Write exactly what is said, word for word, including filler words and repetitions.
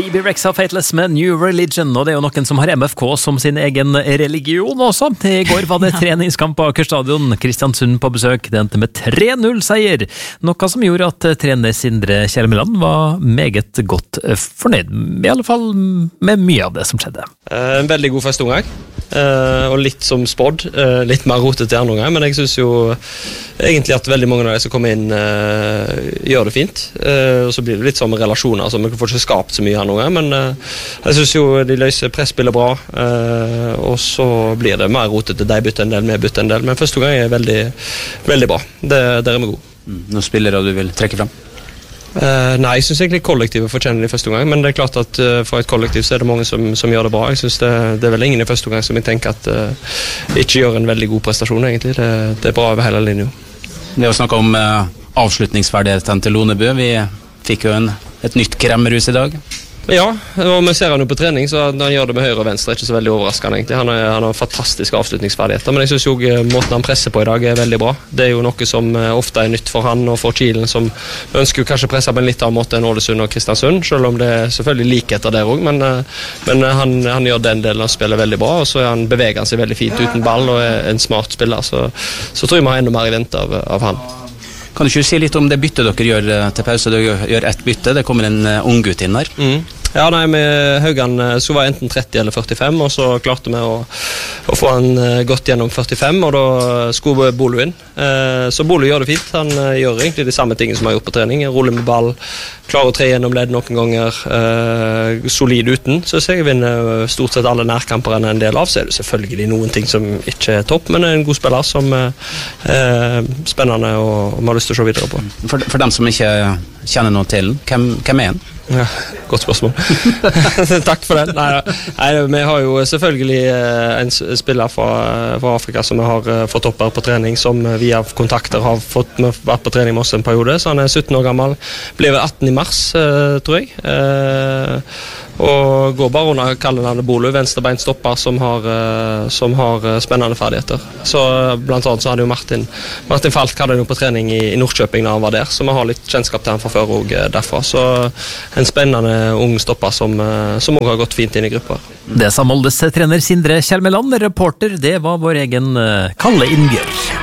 B B Rexa Fateless med New Religion, og det er jo noen som har M F K som sin egen religion også. I går var det treningskamp på Aker Stadion, Kristiansund på besøk, det endte med tre null seier, noe som gjorde at trener Sindre Kjelmeland var meget godt fornøyd, i alle fall med mye av det som skjedde. En veldig god første omgang, og litt som spådd, litt mer rotet i andre omgang, men jeg synes jo egentlig at veldig mange av de som kommer inn gjør det fint, og så blir det litt sånn med relasjoner, så vi får ikke skapt så mye andre omgang, men jeg synes jo de løser presspillet bra, og så blir det mer rotet til de bytter en del, vi bytter en del, men første omgang er veldig, veldig bra, det, der er vi gode. Noen spillere du vil trekke frem? Uh, nei, jeg synes egentlig kollektivet fortjener det i første omgang, men det er klart at uh, for et kollektiv så er det mange som, som gjør det bra. Jeg synes det, det er vel ingen i første omgang som jeg tenker at uh, ikke gjør en veldig god prestasjon egentlig. Det, det er bra over hele linjen. Vi har snakket om uh, avslutningsferdigheten til Lonebø. Vi fikk jo en, et nytt kremmerhus i dag. Ja, og vi ser han jo på trening, så han gjør det med høyre og venstre, er ikke så veldig overraskende egentlig. Han, er, han har fantastiske avslutningsferdigheter, men jeg synes jo måten han presser på i dag er veldig bra. Det er jo noe som ofte er nytt for han og for Kielen, som ønsker kanskje presse på en litt annen måte enn Ålesund og Kristiansund, selv om det er selvfølgelig likheter der også, men, men han, han gjør den delen av spillet veldig bra, og så er han, beveger han seg veldig fint uten ball og er en smart spiller, så, så tror jeg vi har enda mer i vente av, av han. Kan du ikke si litt om det byttet dere gjør til pause? Dere gjør ett bytte, det kommer en ung gutt inn her. Mm. Ja, nei, med Haugan så var enten tretti eller førtifem, og så klarte vi å, å få han gått gjennom førtifem, og da skulle Bolo inn. Eh, så Bolo gjør det fint, han gjør egentlig de samme tingene som han har gjort på trening, roller med ball, klarer å tre gjennom ledd noen ganger, eh, solid uten, så jeg vinner stort sett alle nærkamper enn en del av, så er det selvfølgelig noen ting som ikke er topp, men er en god spiller som er eh, spennende og vi har lyst til å se videre på. For, for dem som ikke kjenner noe til, hvem, hvem er han? Ja, godt spørsmål. Takk for den. Nei, nei, vi har jo selvfølgelig en spiller fra, fra Afrika som vi har fått opp her på trening, som via kontakter har fått vært på trening med oss en periode, så han er sytten år gammel, blir atten i mars, tror jeg. Og går bare under kallenavnet Bolo, venstrebeint stopper som har, som har spennende ferdigheter. Så blant annet så hadde jo Martin, Martin Falk hadde jo på trening i, i Nordkjøping når han var der, så vi har litt kjennskap til han fra før og derfra. Så en spennende ung stopper som, som også har gått fint inn i grupper. Det sa Moldes trener Sindre Kjelmeland, reporter, det var vår egen Kalle Innbjørg.